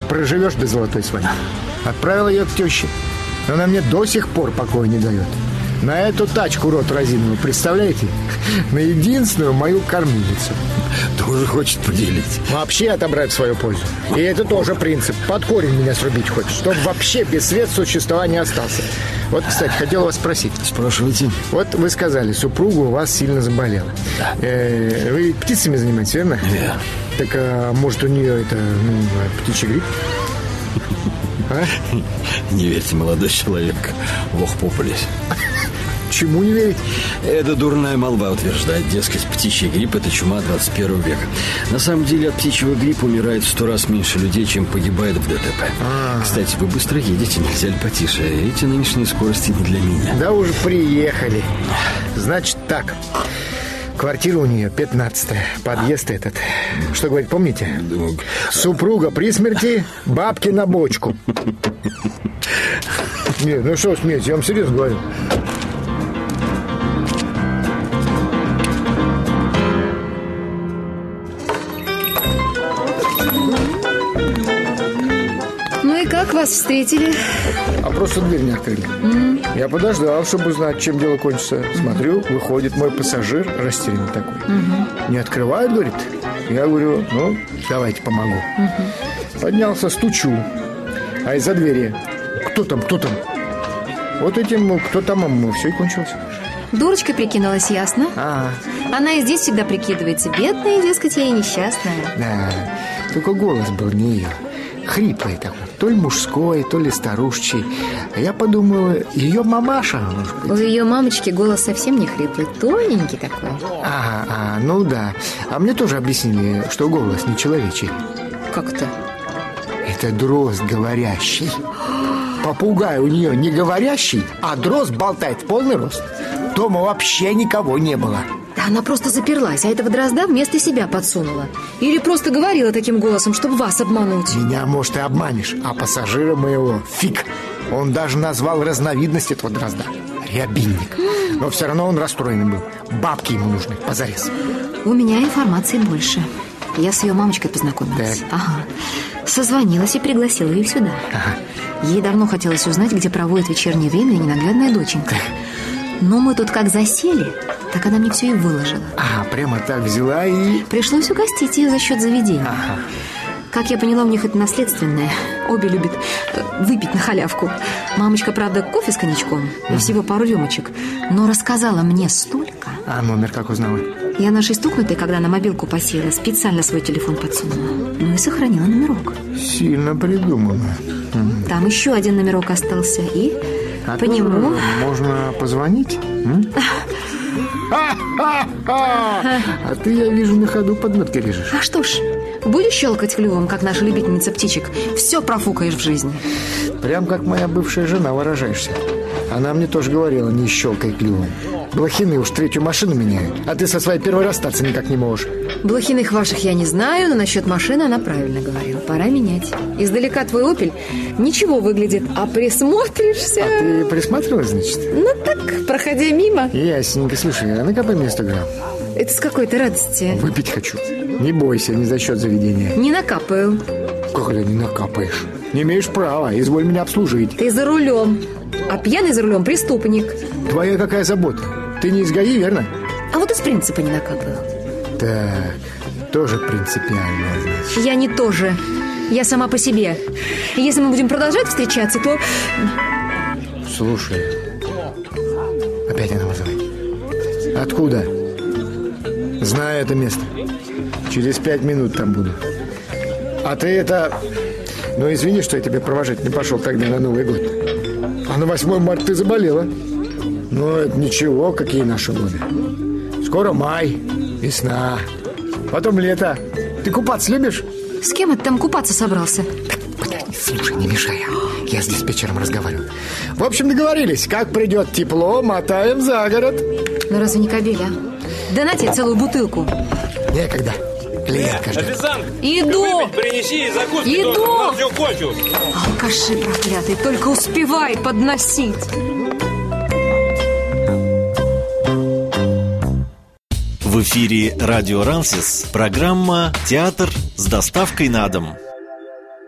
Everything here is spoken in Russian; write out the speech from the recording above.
проживешь до золотой свадьбы. Отправил ее к теще. Но она мне до сих пор покоя не дает. На эту тачку рот разинула, представляете? На единственную мою кормилицу. Тоже хочет поделить. Вообще отобрать в свою пользу. И это тоже принцип. Под корень меня срубить хочет, чтобы вообще без средств существования остался. Вот, кстати, хотел вас спросить. Спрашивайте. Вот вы сказали, супруга у вас сильно заболела. Да. Вы птицами занимаетесь, верно? Да. Так, может, у нее это, птичий грипп? А? Не верьте, молодой человек. Бог попались. Чему не верить? Это дурная молва утверждает, дескать, птичий грипп – это чума 21 века. На самом деле от птичьего гриппа умирает в 100 раз меньше людей, чем погибает в ДТП. Кстати, вы быстро едете, нельзя ли потише? Эти нынешние скорости не для меня. Да уже приехали. Значит так. Квартира у нее 15-я, подъезд этот. Что говорит, помните? Супруга при смерти, бабки на бочку. Нет, ну что смеетесь, я вам серьезно говорю. Как вас встретили? А просто дверь не открыли. Я подождал, чтобы узнать, чем дело кончится. Смотрю, выходит мой пассажир, растерянный такой. Не открывает, говорит. Я говорю, давайте помогу. Поднялся, стучу. А из-за двери: кто там? Вот этим, кто там, все и кончилось. Дурочкой прикинулась, ясно? Она и здесь всегда прикидывается бедная, дескать, я и несчастная. Да, только голос был не ее. Хриплый такой, то ли мужской, то ли старушечий. А я подумал, ее мамаша, может быть. У ее мамочки голос совсем не хриплый, тоненький такой. Ну да. А мне тоже объяснили, что голос не человечий. Как это? Это дрозд говорящий. Попугай у нее не говорящий, а дрозд болтает в полный рост. Дома вообще никого не было. Да она просто заперлась, а этого дрозда вместо себя подсунула. Или просто говорила таким голосом, чтобы вас обмануть. Меня, может, и обманешь, а пассажира моего фиг. Он даже назвал разновидность этого дрозда — рябинник. Но все равно он расстроенный был. Бабки ему нужны, позарез. У меня информации больше. Я с ее мамочкой познакомилась. Так. Созвонилась и пригласила ее сюда. Ей давно хотелось узнать, где проводит вечернее время ненаглядная доченька. Но мы тут как засели, так она мне все и выложила. Прямо так взяла и... Пришлось угостить ее за счет заведения. Как я поняла, у них это наследственное. Обе любят выпить на халявку. Мамочка, правда, кофе с коньячком и всего пару рюмочек, но рассказала мне столько. Номер как узнала? Я нашей стукнутой, когда на мобилку посела, специально свой телефон подсунула. Ну и сохранила номерок. Сильно придумано. Там еще один номерок остался, и по нему... Можно позвонить? А ты, я вижу, на ходу подметки режешь. А что ж, будешь щелкать клювом, как наша любительница птичек, все профукаешь в жизни. Прям как моя бывшая жена выражаешься. Она мне тоже говорила, не щелкай клювом. Блохины уж третью машину меняют, а ты со своей первой расстаться никак не можешь. Блохиных ваших я не знаю, но насчет машины она правильно говорила. Пора менять. Издалека твой «Опель» ничего выглядит, а присмотришься... А ты присматривалась, значит? Ну так, проходя мимо. Ясненько. Слушай, накопай мне 100 грамм. Это с какой-то радости. Выпить хочу. Не бойся, не за счет заведения. Не накапаю. Как это не накапаешь? Не имеешь права, изволь меня обслужить. Ты за рулем, а пьяный за рулем преступник. Твоя какая забота? Ты не из ГАИ, верно? А вот из принципа не накапаю. Так, тоже принципиально, значит. Я не тоже. Я сама по себе. И если мы будем продолжать встречаться, то... Слушай, опять она вызывает. Откуда? Знаю это место. Через 5 минут там буду. А ты это... Ну, извини, что я тебя провожать не пошел тогда на Новый год. А на 8 марта ты заболела. Ну, это ничего, какие наши годы. Скоро май, весна, потом лето. Ты купаться любишь? С кем это там купаться собрался? Подожди, слушай, не мешай. Я с диспетчером разговариваю. В общем, договорились. Как придет тепло, мотаем за город. Ну, разве не кобель, а? Да на тебе целую бутылку. Некогда. Клиентка ждет. Официант, иду! выпить принеси и закуски. Иду! Тоже. У нас все кончилось. Алкаши проклятый, только успевай подносить. В эфире «Радио Рансис» программа «Театр с доставкой на дом».